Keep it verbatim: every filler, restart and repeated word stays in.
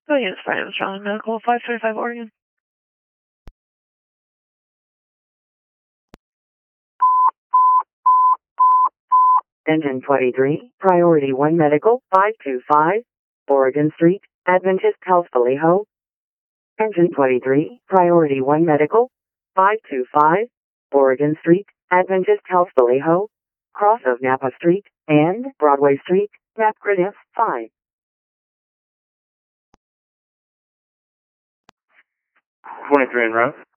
Oh, yes, Brian Strong Medical, five twenty-five Oregon. Engine twenty-three, Priority one Medical, five two five, Oregon Street, Adventist Health Vallejo. Engine twenty-three, Priority one Medical, five two five, Oregon Street, Adventist Health Vallejo, cross of Napa Street, and Broadway Street, Napcrit F five. twenty-three en route.